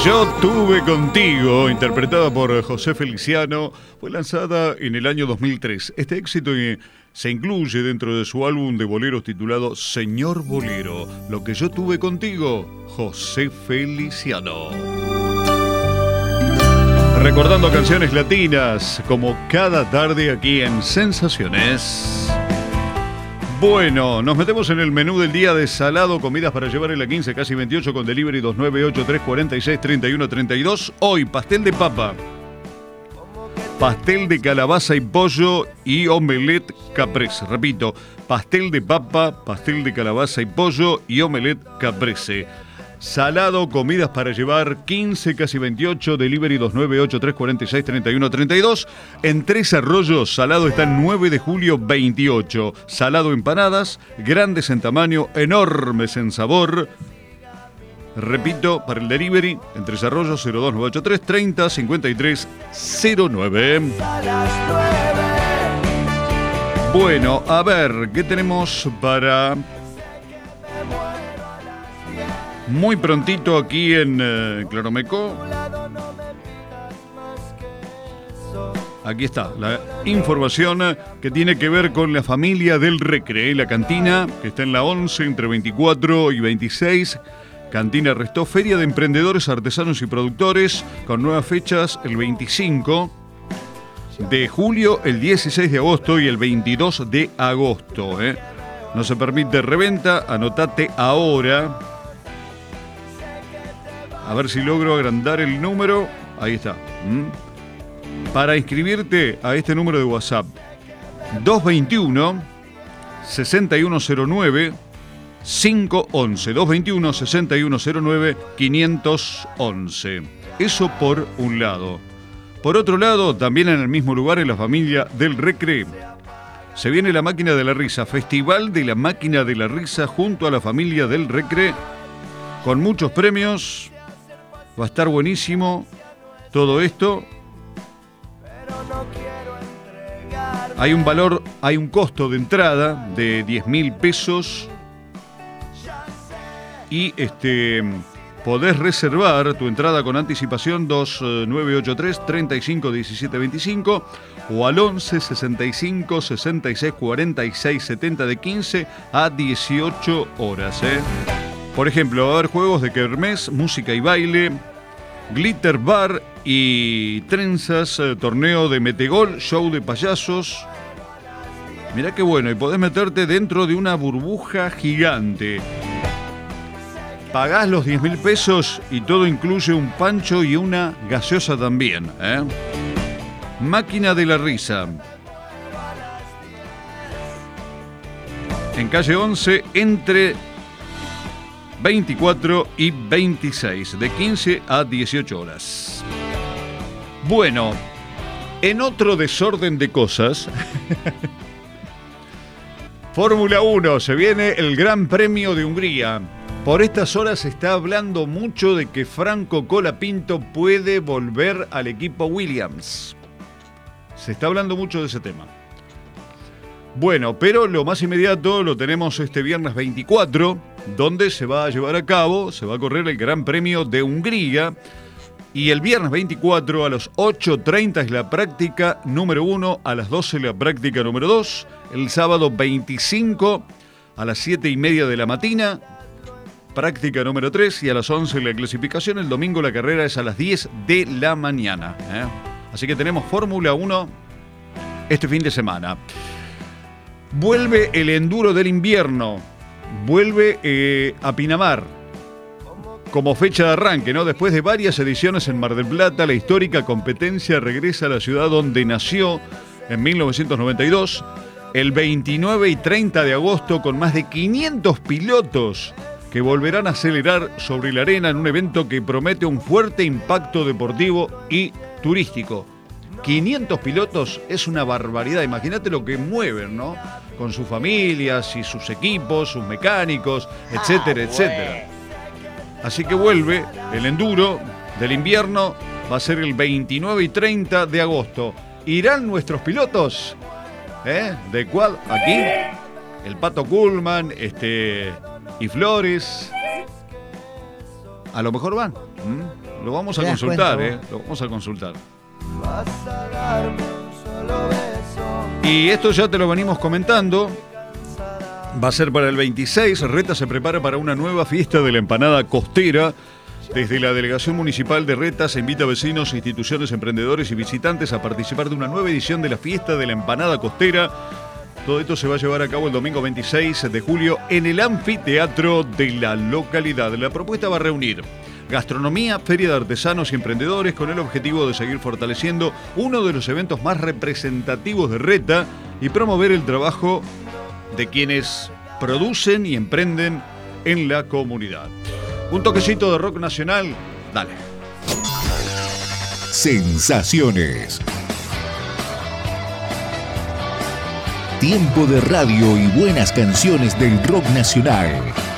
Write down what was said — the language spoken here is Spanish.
Yo tuve contigo, interpretada por José Feliciano, fue lanzada en el año 2003. Este éxito se incluye dentro de su álbum de boleros titulado Señor Bolero, Lo que yo tuve contigo, José Feliciano. Recordando canciones latinas, como cada tarde aquí en Sensaciones. Bueno, nos metemos en el menú del día de salado, comidas para llevar en la 15, casi 28 con delivery 2983463132. Hoy, pastel de papa, pastel de calabaza y pollo y omelette caprese. Repito, pastel de papa, pastel de calabaza y pollo y omelette caprese. Salado, comidas para llevar 15, casi 28, delivery 2983463132. En Tres Arroyos, salado está en 9 de julio 28. Salado empanadas, grandes en tamaño, enormes en sabor. Repito, para el delivery, en Tres Arroyos 02983 30 53 09. Bueno, a ver, ¿qué tenemos para muy prontito aquí en Claromeco? Aquí está la información que tiene que ver con la familia del Recre, la cantina que está en la 11 entre 24 y 26. Cantina Restó, Feria de Emprendedores, Artesanos y Productores, con nuevas fechas el 25 de julio, el 16 de agosto y el 22 de agosto. No se permite reventa, anotate ahora. A ver si logro agrandar el número. Ahí está. Para inscribirte a este número de WhatsApp, 221-6109-511. 221-6109-511. Eso por un lado. Por otro lado, también en el mismo lugar, en la familia del Recre, se viene la Máquina de la Risa. Festival de la Máquina de la Risa junto a la familia del Recre, con muchos premios. Va a estar buenísimo todo esto. Hay un costo de entrada de 10.000 pesos. Y podés reservar tu entrada con anticipación 2983 35 17 25 o al 11 65 66 46 70 de 15 a 18 horas. Por ejemplo, va a haber juegos de kermés, música y baile, glitter bar y trenzas, torneo de metegol, show de payasos. Mirá qué bueno, y podés meterte dentro de una burbuja gigante. Pagás los 10.000 pesos y todo incluye un pancho y una gaseosa también. Máquina de la Risa. En calle 11, entre 24 y 26, de 15 a 18 horas. Bueno, en otro desorden de cosas, Fórmula 1, se viene el Gran Premio de Hungría. Por estas horas se está hablando mucho de que Franco Colapinto puede volver al equipo Williams. Se está hablando mucho de ese tema. Bueno, pero lo más inmediato lo tenemos este viernes 24, donde se va a llevar a cabo, se va a correr el Gran Premio de Hungría. Y el viernes 24 a las 8:30 es la práctica número 1, a las 12 la práctica número 2. El sábado 25 a las 7:30 de la mañana, práctica número 3, y a las 11 la clasificación. El domingo la carrera es a las 10 de la mañana. Así que tenemos Fórmula 1 este fin de semana. Vuelve el enduro del invierno, vuelve a Pinamar como fecha de arranque, ¿no? Después de varias ediciones en Mar del Plata, la histórica competencia regresa a la ciudad donde nació en 1992, el 29 y 30 de agosto, con más de 500 pilotos que volverán a acelerar sobre la arena en un evento que promete un fuerte impacto deportivo y turístico. 500 pilotos es una barbaridad. Imagínate lo que mueven, ¿no? Con sus familias y sus equipos, sus mecánicos, etcétera, etcétera. Así que vuelve el enduro del invierno. Va a ser el 29 y 30 de agosto. ¿Irán nuestros pilotos? ¿De cuál? Aquí. El Pato Kuhlman, y Flores. A lo mejor van. Lo vamos a consultar, Lo vamos a consultar. Vas a darme un solo beso. Y esto ya te lo venimos comentando. Va a ser para el 26. Reta se prepara para una nueva fiesta de la empanada costera. Desde la Delegación Municipal de Reta se invita a vecinos, instituciones, emprendedores y visitantes a participar de una nueva edición de la fiesta de la empanada costera. Todo esto se va a llevar a cabo el domingo 26 de julio en el anfiteatro de la localidad. La propuesta va a reunir gastronomía, feria de artesanos y emprendedores con el objetivo de seguir fortaleciendo uno de los eventos más representativos de Reta y promover el trabajo de quienes producen y emprenden en la comunidad. Un toquecito de rock nacional, dale. Sensaciones. Tiempo de radio y buenas canciones del rock nacional.